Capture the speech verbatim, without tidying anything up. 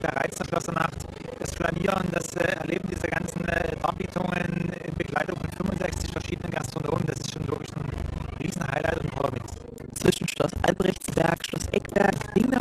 der Reiz der Schlossernacht, das Flanieren, das äh, Erleben dieser ganzen äh, Darbietungen in Begleitung von fünfundsechzig verschiedenen Gastronomen, das ist schon wirklich ein riesen Highlight und ein toller Mix. Zwischen Schloss Albrechtsberg, Schloss Eckberg, Dingler